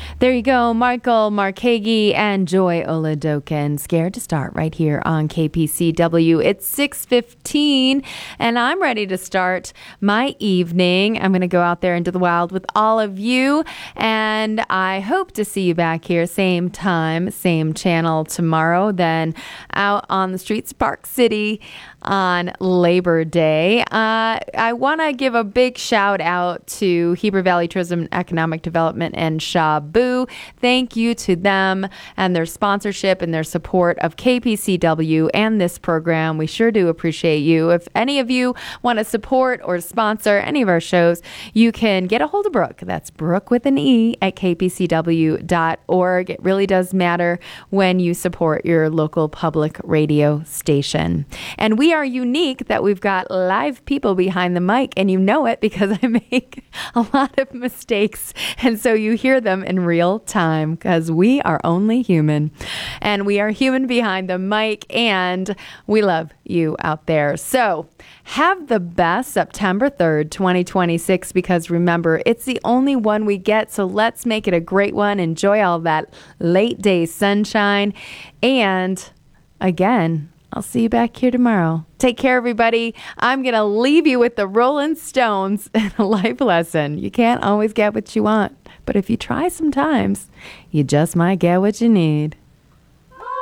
There you go, Michael Markagi and Joy Oladokin. Scared to start right here on KPCW. It's 6:15, and I'm ready to start my evening. I'm going to go out there into the wild with all of you, and I hope to see you back here, same time, same channel tomorrow, then out on the streets of Park City on Labor Day. I want to give a big shout out to Heber Valley Tourism and Economic Development and Shabu. Thank you to them and their sponsorship and their support of KPCW and this program. We sure do appreciate you. If any of you want to support or sponsor any of our shows, you can get a hold of Brooke. That's Brooke with an E at kpcw.org. It really does matter when you support your local public radio station. And we are unique that we've got live people behind the mic, and you know it because I make a lot of mistakes, and so you hear them in real time because we are only human, and we are human behind the mic, and we love you out there. So have the best September 3rd, 2026, because remember, it's the only one we get, so let's make it a great one. Enjoy all that late day sunshine, and again, I'll see you back here tomorrow. Take care, everybody. I'm going to leave you with the Rolling Stones and a life lesson. You can't always get what you want, but if you try sometimes, you just might get what you need.